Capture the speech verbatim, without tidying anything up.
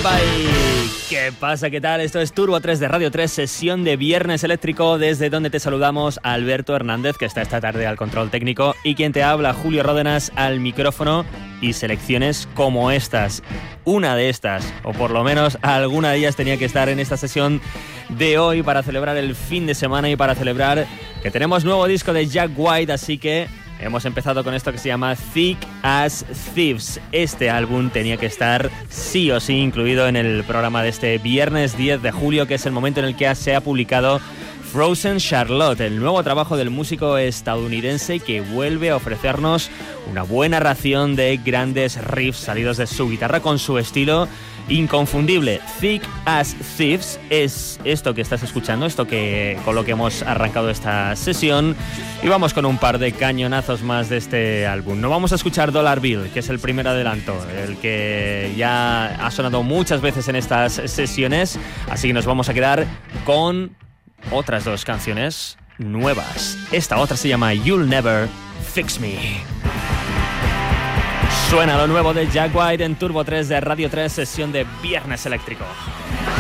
¡Epa! ¿Qué pasa? ¿Qué tal? Esto es Turbo tres de Radio tres, sesión de Viernes Eléctrico, desde donde te saludamos Alberto Hernández, que está esta tarde al control técnico, y quien te habla, Julio Ródenas, al micrófono, y selecciones como estas. Una de estas, o por lo menos alguna de ellas, tenía que estar en esta sesión de hoy para celebrar el fin de semana y para celebrar que tenemos nuevo disco de Jack White, así que hemos empezado con esto que se llama Thick as Thieves. Este álbum tenía que estar sí o sí incluido en el programa de este viernes diez de julio, que es el momento en el que se ha publicado Frozen Charlotte, el nuevo trabajo del músico estadounidense que vuelve a ofrecernos una buena ración de grandes riffs salidos de su guitarra con su estilo inconfundible. Thick as Thieves es esto que estás escuchando, esto que con lo que hemos arrancado esta sesión, y vamos con un par de cañonazos más de este álbum. No vamos a escuchar Dollar Bill, que es el primer adelanto, el que ya ha sonado muchas veces en estas sesiones, así que nos vamos a quedar con otras dos canciones nuevas. Esta otra se llama You'll Never Fix Me. Suena lo nuevo de Jack White en Turbo tres de Radio tres, sesión de Viernes Eléctrico.